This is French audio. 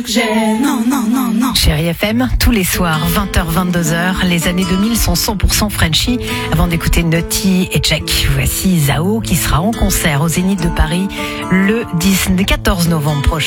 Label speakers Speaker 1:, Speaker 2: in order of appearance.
Speaker 1: que j'ai. Non, non, non, non.
Speaker 2: Chérie FM, tous les soirs, 20h-22h, les années 2000 sont 100% Frenchy. Avant d'écouter Naughty et Jack, voici Zao qui sera en concert au Zénith de Paris le 14 novembre prochain.